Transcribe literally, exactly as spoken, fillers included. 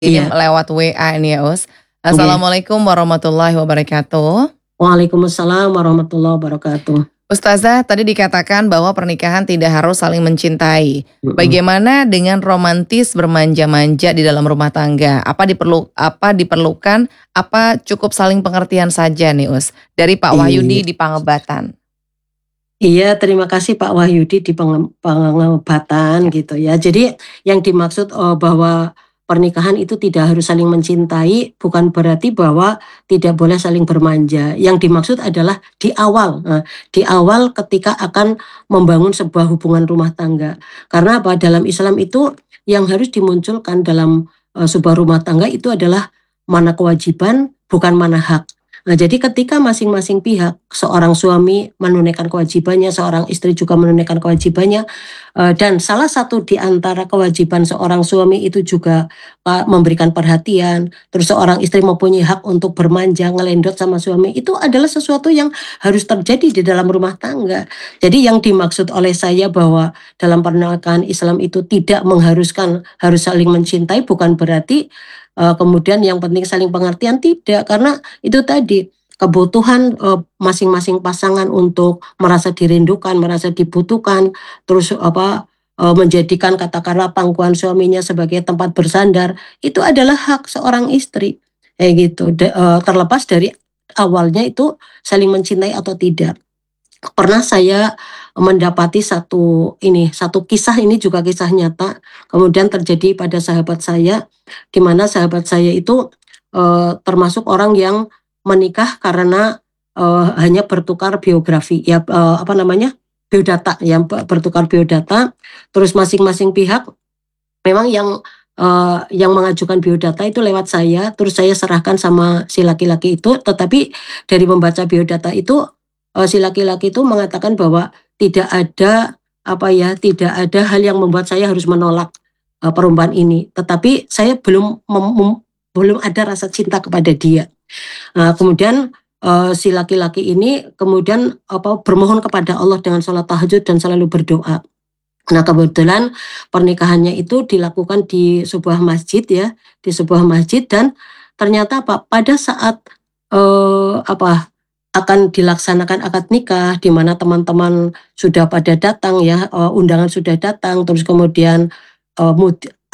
Kirim Iya. lewat W-A ini ya, Us. Nggih. Assalamualaikum warahmatullahi wabarakatuh. Waalaikumsalam warahmatullahi wabarakatuh. Ustazah, tadi dikatakan bahwa pernikahan tidak harus saling mencintai. Mhm. Bagaimana dengan romantis bermanja-manja di dalam rumah tangga? Apa diperlu apa diperlukan, apa cukup saling pengertian saja nih, Us? Dari Pak Wahyudi Iya. di Pangebatan. Iya, terima kasih Pak Wahyudi di Penge Ya. Pangebatan gitu ya. Jadi yang dimaksud, eee, bahwa pernikahan itu tidak harus saling mencintai, bukan berarti bahwa tidak boleh saling bermanja. Yang dimaksud adalah di awal, eee, di awal ketika akan membangun sebuah hubungan rumah tangga. Karena apa? Dalam Islam itu yang harus dimunculkan dalam, eee, sebuah rumah tangga itu adalah mana kewajiban, bukan mana hak. Nah, jadi ketika masing-masing pihak, seorang suami menunaikan kewajibannya, seorang istri juga menunaikan kewajibannya, eee, dan salah satu di antara kewajiban seorang suami itu juga, eee, memberikan perhatian, terus seorang istri mempunyai hak untuk bermanja, ngelendot sama suami, itu adalah sesuatu yang harus terjadi di dalam rumah tangga. Jadi yang dimaksud oleh saya bahwa dalam pernikahan Islam itu tidak mengharuskan harus saling mencintai, bukan berarti, eee, kemudian yang penting saling pengertian, tidak. Karena itu tadi, kebutuhan, eee, masing-masing pasangan untuk merasa dirindukan, merasa dibutuhkan, terus apa, eee, menjadikan katakanlah pangkuan suaminya sebagai tempat bersandar, itu adalah hak seorang istri, kayak gitu. Da eee, terlepas dari awalnya itu saling mencintai atau tidak. Pernah saya mendapati satu ini, satu kisah ini juga kisah nyata, kemudian terjadi pada sahabat saya, di mana sahabat saya itu, eee, termasuk orang yang menikah karena, eee, hanya bertukar biografi, ya, eee, apa namanya, biodata ya, be bertukar biodata, terus masing-masing pihak memang yang, eee, yang mengajukan biodata itu lewat saya, terus saya serahkan sama si laki-laki itu, tetapi dari membaca biodata itu, eee, si laki-laki itu mengatakan bahwa tidak ada, apa ya, tidak ada hal yang membuat saya harus menolak, eee, perempuan ini. Tetapi saya belum mem mem belum ada rasa cinta kepada dia. Eee, kemudian, eee, si laki-laki ini kemudian, apa, bermohon kepada Allah dengan salat tahajud dan selalu berdoa. Nah, kebetulan pernikahannya itu dilakukan di sebuah masjid ya, di sebuah masjid dan ternyata apa, pada saat, eee, apa, akan dilaksanakan akad nikah, di mana teman-teman sudah pada datang ya, eee, undangan sudah datang, terus kemudian, eee, mud